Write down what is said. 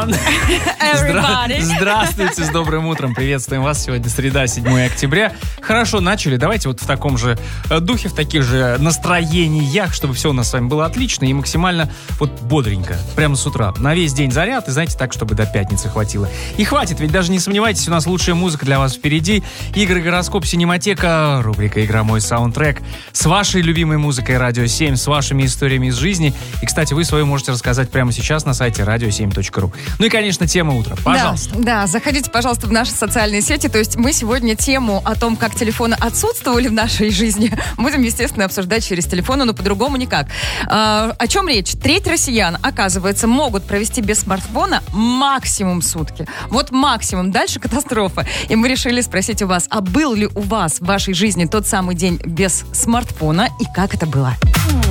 everyone! Здравствуйте, с добрым утром. Приветствуем вас. Сегодня среда, 7 октября. Хорошо начали. Давайте вот в таком же духе, в таких же настроениях, чтобы все у нас с вами было отлично и максимально вот бодренько. Прямо с утра. На весь день заряд. И знаете, так, чтобы до пятницы хватило. И хватит, ведь даже не сомневайтесь, у нас лучшая музыка для вас впереди. Игры, гороскоп, синематека, рубрика «Игра. Мой саундтрек». С вашей любимой музыкой Радио 7, с вашими историями из жизни. И, кстати, вы свою можете рассказать прямо сейчас на сайте radio7.ru. Ну и, конечно, тема утра. Пожалуйста. Да, заходите, пожалуйста, в наши социальные сети. То есть мы сегодня тему о том, как телефоны отсутствовали в нашей жизни, будем, естественно, обсуждать через телефоны, но по-другому никак. О чем речь? Треть россиян, оказывается, могут провести без смартфона максимум сутки. Вот максимум. Дальше катастрофа. И мы решили спросить у вас, а был ли у вас в вашей жизни тот самый день без смартфона и как это было?